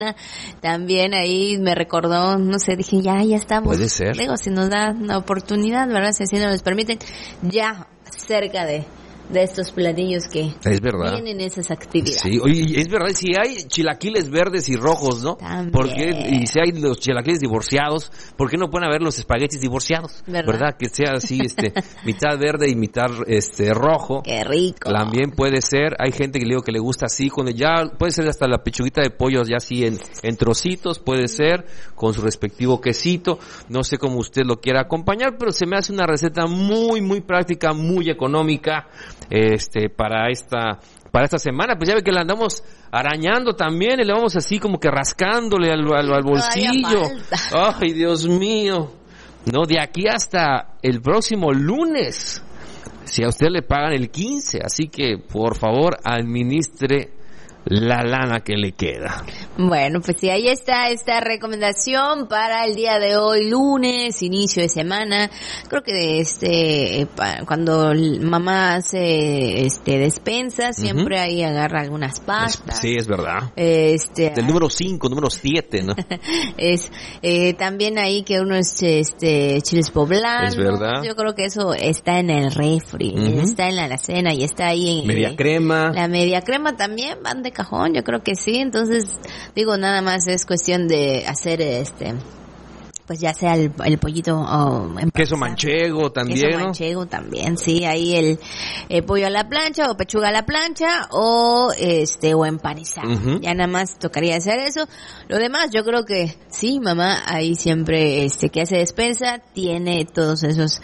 También ahí me recordó, no sé, dije, ya estamos. Puede ser. Digo, si nos da la oportunidad, ¿verdad? Si así nos los permiten, ya cerca de estos platillos que es verdad. Tienen esas actividades. Sí, oye, es verdad, si hay chilaquiles verdes y rojos, ¿no? También. Y si hay los chilaquiles divorciados, ¿por qué no pueden haber los espaguetis divorciados? ¿Verdad? Que sea así, mitad verde y mitad rojo. Qué rico. También puede ser, hay gente que le digo que le gusta así, cuando ya puede ser hasta la pechuguita de pollo ya así en trocitos, puede ser, con su respectivo quesito, no sé cómo usted lo quiera acompañar, pero se me hace una receta muy, muy práctica, muy económica, para esta semana. Pues ya ve que la andamos arañando también y le vamos así como que rascándole al bolsillo. Ay, Dios mío. No, de aquí hasta el próximo lunes, si a usted le pagan el 15, así que por favor administre la lana que le queda. Bueno, pues sí, ahí está esta recomendación para el día de hoy, lunes, inicio de semana. Creo que cuando mamá hace despensa, siempre ahí agarra algunas pastas. Sí, es verdad. Del número 5, número 7, ¿no? También ahí que unos chiles poblanos. Es verdad. Yo creo que eso está en el refri, está en la alacena y está ahí en media crema. La media crema también van de cajón, yo creo que sí. Entonces, digo, nada más es cuestión de hacer pues ya sea el pollito queso manchego también, queso manchego también, sí, ahí el pollo a la plancha o pechuga a la plancha o empanizado. Ya nada más tocaría hacer eso. Lo demás, yo creo que sí, mamá ahí siempre que hace despensa tiene todos esos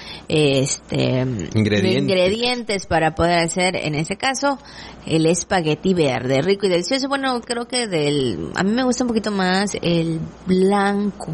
ingredientes para poder hacer, en ese caso, el espagueti verde, rico y delicioso. Bueno, creo que a mí me gusta un poquito más el blanco.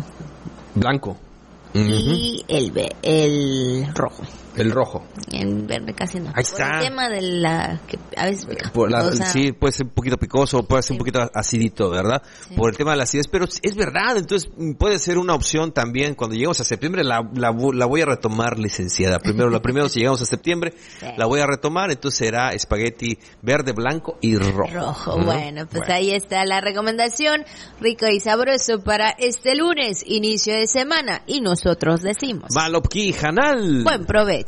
Y el rojo. El rojo. El verde casi no. Ahí está. Por el tema de que a veces pica. Sí, puede ser un poquito picoso, puede ser un poquito acidito, ¿verdad? Sí. Por el tema de la acidez, pero es verdad, entonces puede ser una opción también. Cuando lleguemos a septiembre la voy a retomar, licenciada. Primero si llegamos a septiembre, sí, la voy a retomar, entonces será espagueti verde, blanco y rojo. Bueno, pues ahí está la recomendación, rico y sabroso para este lunes, inicio de semana, y nosotros decimos: Malopki Hanal. Buen provecho.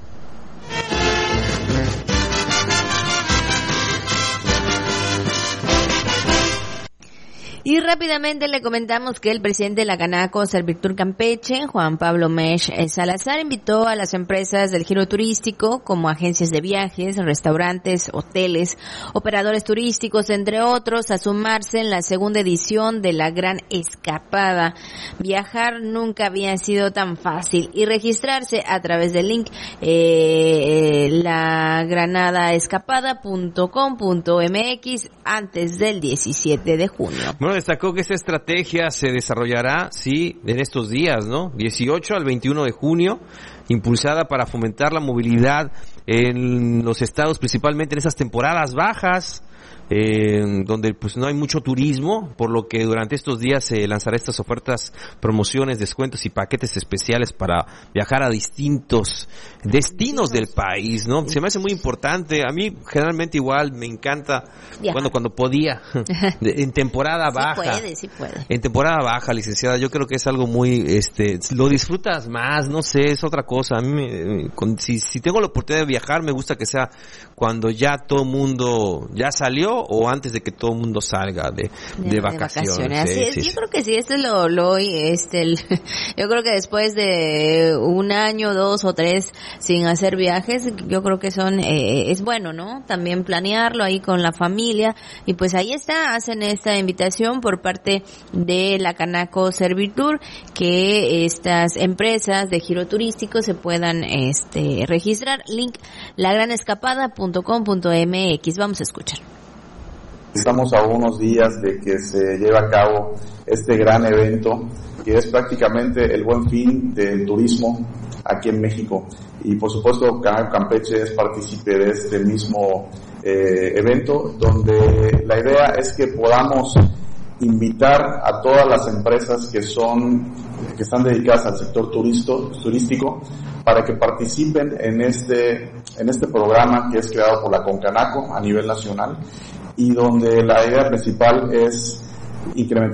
Y rápidamente le comentamos que el presidente de la Canaco Servitur Campeche, Juan Pablo Mesh Salazar, invitó a las empresas del giro turístico, como agencias de viajes, restaurantes, hoteles, operadores turísticos, entre otros, a sumarse en la segunda edición de la Gran Escapada. Viajar nunca había sido tan fácil, y registrarse a través del link lagranadaescapada.com.mx antes del 17 de junio. Bueno, destacó que esta estrategia se desarrollará, sí, en estos días, ¿no? 18 al 21 de junio, impulsada para fomentar la movilidad en los estados, principalmente en esas temporadas bajas, donde pues no hay mucho turismo, por lo que durante estos días se lanzará estas ofertas, promociones, descuentos y paquetes especiales para viajar a distintos destinos del país, ¿no? Se me hace muy importante. A mí generalmente igual me encanta cuando podía en temporada baja. Sí puede. En temporada baja, licenciada, yo creo que es algo muy lo disfrutas más, no sé, es otra cosa. A mí si tengo la oportunidad de viajar, me gusta que sea cuando ya todo el mundo ya salió o antes de que todo el mundo salga de vacaciones. Así es. Yo creo que sí, yo creo que después de un año, 2 o 3 sin hacer viajes, yo creo que es bueno, ¿no? También planearlo ahí con la familia, y pues ahí hacen esta invitación por parte de la Canaco Servitur, que estas empresas de giro turístico se puedan registrar. Link lagranescapada.com.mx. Vamos a escuchar. Estamos a unos días de que se lleve a cabo este gran evento, que es prácticamente el Buen Fin del turismo aquí en México. Y por supuesto, Campeche es partícipe de este mismo evento, donde la idea es que podamos invitar a todas las empresas que están dedicadas al sector turístico para que participen en este programa que es creado por la Concanaco a nivel nacional, y donde la idea principal es incrementar